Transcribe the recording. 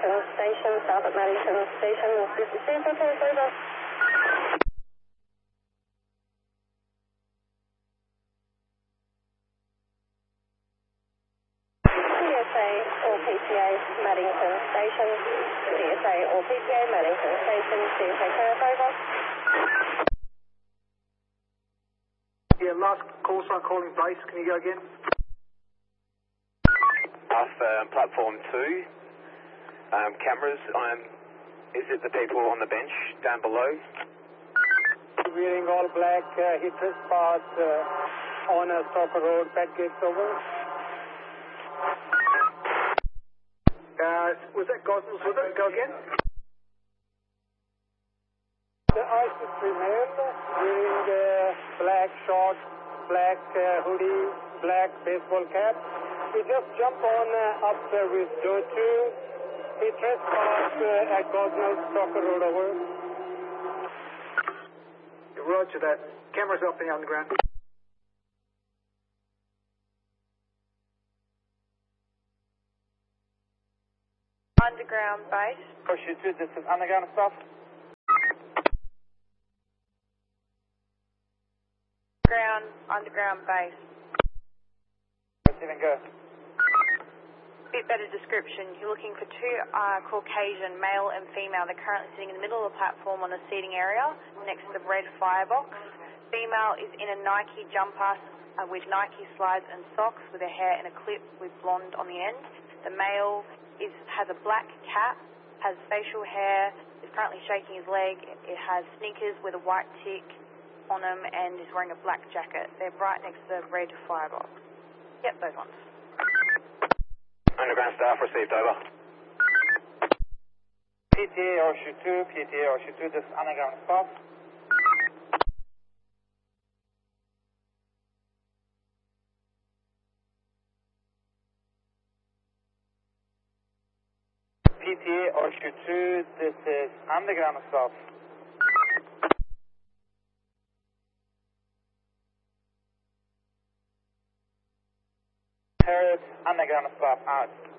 Maddington Station, south at Maddington Station, 52 for over. DSA or PTA Maddington Station, DSA or PTA Maddington Station, DSA Perth over. Yeah, last call sign calling base, can you go again? Platform 2, cameras, is it the people on the bench down below? Wearing all black, he trespassed on a Stalker Road, back gates over. Was that Gosnells with it? Go again? The ISIS male wearing black shorts, black hoodie, black baseball cap. He just jumped on up with door 2. He trespassed at Gosnells, Stalker Road over. Roger that. Cameras up in the underground. Underground base. Push 2, this is underground stuff. Underground base. Receiving go. Bit better description. You're looking for two Caucasian, male and female. They're currently sitting in the middle of the platform on a seating area next to the red firebox. Female is in a Nike jumper with Nike slides and socks with her hair in a clip with blonde on the end. The male has a black cap, has facial hair, is currently shaking his leg. It has sneakers with a white tick on them and is wearing a black jacket. They're right next to the red firebox. Yep, those ones. Underground staff received, over. PTA or 2, this is underground staff. PTA or 2, this is underground staff. Paris, underground staff out.